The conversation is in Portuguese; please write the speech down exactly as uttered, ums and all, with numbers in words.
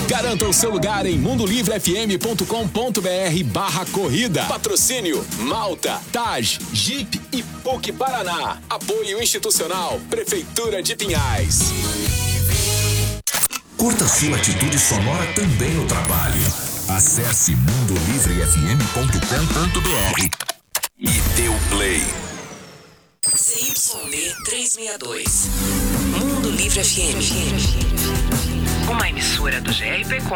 Garanta o seu lugar em mundolivrefm.com.br barra corrida. Patrocínio Malta, Taj, Jeep e P U C Paraná. Apoio institucional, Prefeitura de Pinhais. Curta sua atitude sonora também no trabalho. Acesse mundo livre f m ponto com ponto b r e dê o play. C Y D trezentos e sessenta e dois. Mundo Livre F M. Uma emissora do G R P com